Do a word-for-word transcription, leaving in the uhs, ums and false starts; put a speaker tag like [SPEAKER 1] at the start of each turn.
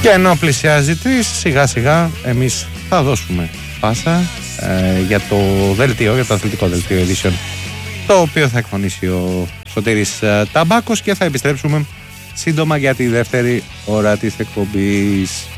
[SPEAKER 1] Και ενώ πλησιάζει τρεις, σιγά σιγά εμείς θα δώσουμε πάσα ε, για το δελτίο, για το αθλητικό δελτίο edition, το οποίο θα εκφωνήσει ο Σωτήρης ε, Ταμπάκος, και θα επιστρέψουμε σύντομα για τη δεύτερη ώρα της εκπομπής.